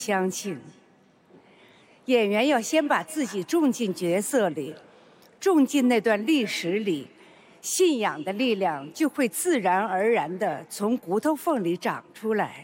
相信。演员要先把自己种进角色里，种进那段历史里，信仰的力量就会自然而然地从骨头缝里长出来，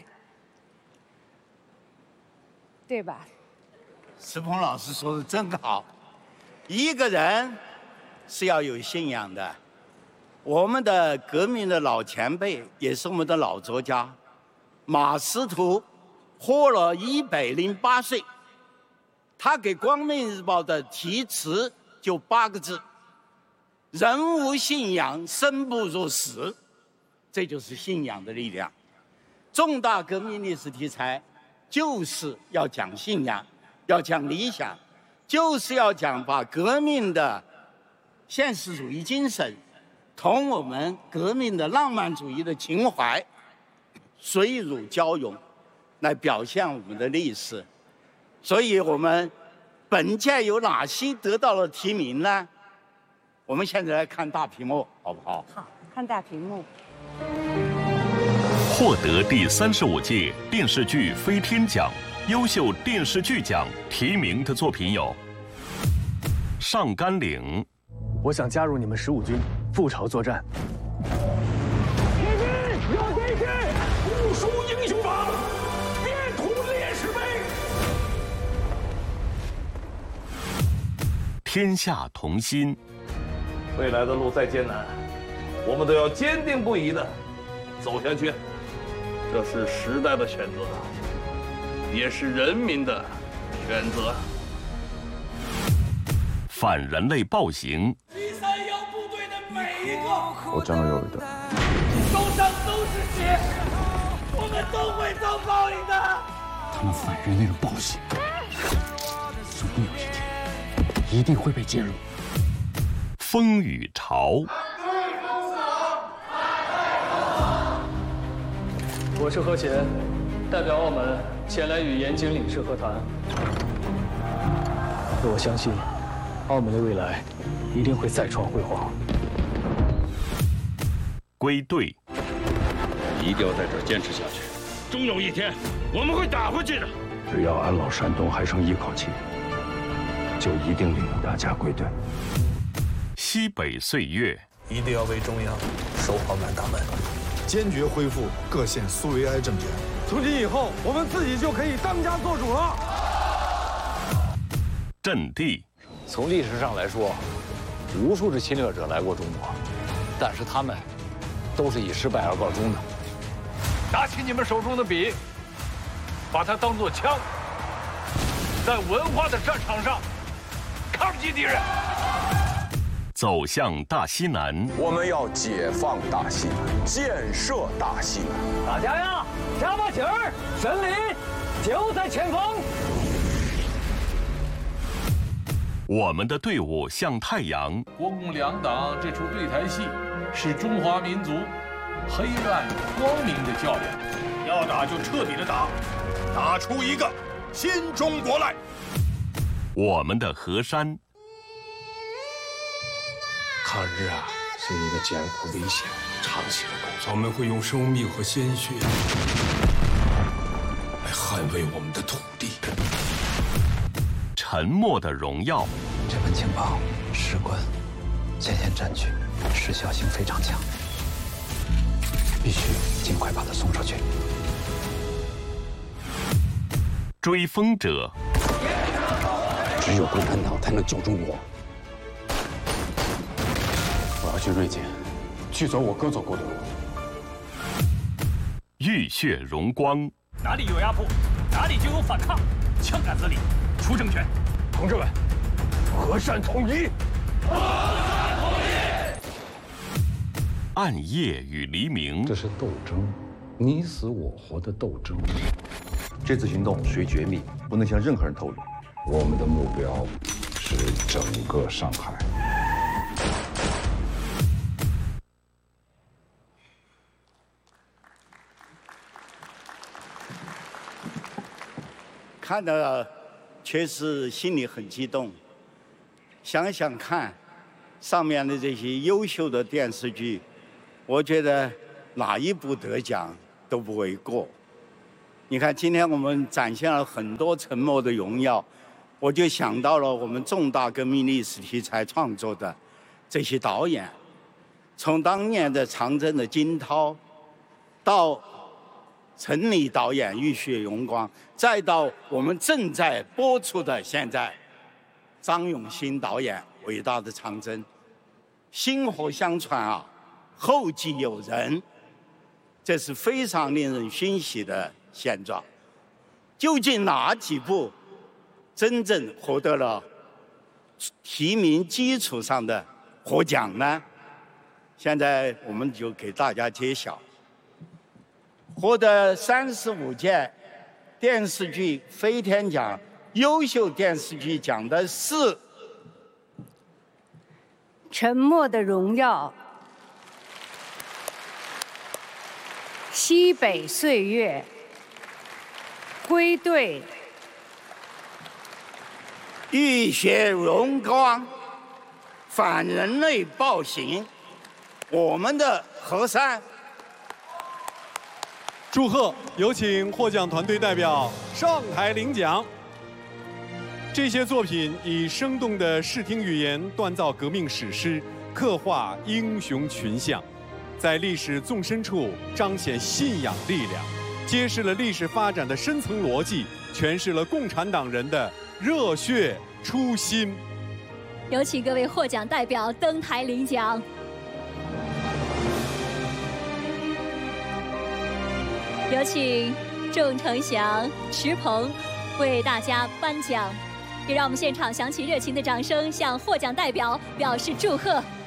对吧？ 石鹏老师说的真好，一个人是要有信仰的。我们的革命的老前辈，也是我们的老作家，马识途，活了108岁。他给《光明日报》的题词就8个字：人无信仰，生不如死。这就是信仰的力量。重大革命历史题材，就是要讲信仰，要讲理想，就是要讲把革命的现实主义精神同我们革命的浪漫主义的情怀水乳交融，来表现我们的历史。所以我们本届有哪些得到了提名呢？我们现在来看大屏幕，好不好？ 好，看大屏幕。 获得第35届电视剧飞天奖优秀电视剧奖提名的作品有《上甘岭》。 我想加入你们15军，赴朝作战。 铁军有铁军，不输英雄榜，别图烈士碑。 天下同心。 未来的路再艰难，我们都要坚定不移地走下去。这是时代的选择，也是人民的选择。 反人类暴行。 第3部队的每一个， 我站了有一段， 手上都是血，我们都会遭报应的。 他们反人类的暴行，总有一天一定会被揭露。 风雨潮。 我是何贤，代表澳门前来与严景领事和谈。我相信，澳门的未来一定会再创辉煌。 归队。 一定要在这儿坚持下去，终有一天我们会打回去的。 只要俺老山东还剩一口气，就一定领大家归队。 西北岁月。 一定要为中央守好满大门， 坚决恢复各县苏维埃政权。 从今以后，我们自己就可以当家做主了。 阵地。 从历史上来说，无数的侵略者来过中国，但是他们都是以失败而告终的。拿起你们手中的笔，把它当作枪，在文化的战场上抗击敌人。 走向大西南。 我们要解放大西南，建设大西南。 大家呀，加把劲儿，胜利就在前方。 我们的队伍像太阳。 国共两党这出对台戏，是中华民族黑暗与光明的较量。 要打就彻底的打，打出一个新中国来。 我们的河山。 抗日啊，是一个艰苦危险、长期的工作。我们会用生命和鲜血来捍卫我们的土地。 沉默的荣耀。 这份情报事关前线战区，时效性非常强，必须尽快把它送出去。 追风者。 只有共产党才能救中国。我要去瑞金，去走我哥走过的路。 浴血荣光。 哪里有压迫，哪里就有反抗，枪杆子里出政权。 同志们，和善统一！和善统一！暗夜与黎明。 这是斗争，你死我活的斗争。 这次行动属于绝密，不能向任何人透露。 我们的目标是整个上海。 看到确实心里很激动。想想看，上面的这些优秀的电视剧，我觉得哪一部得奖都不为过。 你看，今天我们展现了很多沉默的荣耀，我就想到了我们重大革命历史题材创作的这些导演，从当年的长征的金涛，到陈理导演《浴血荣光》，再到我们正在播出的现在张永新导演伟大的长征，薪火相传啊，后继有人，这是非常令人欣喜的现状。究竟哪几部真正获得了提名基础上的获奖呢？现在我们就给大家揭晓。获得35届电视剧飞天奖优秀电视剧奖的是《 沉默的荣耀》、《西北岁月》、《归队》、《 浴血荣光》、《反人类暴行》、我们的河山。 祝贺！有请获奖团队代表上台领奖。这些作品以生动的视听语言锻造革命史诗，刻画英雄群像，在历史纵深处彰显信仰力量，揭示了历史发展的深层逻辑，诠释了共产党人的热血初心。 有请各位获奖代表登台领奖。有请仲成祥、池鹏为大家颁奖，也让我们现场响起热情的掌声，向获奖代表表示祝贺。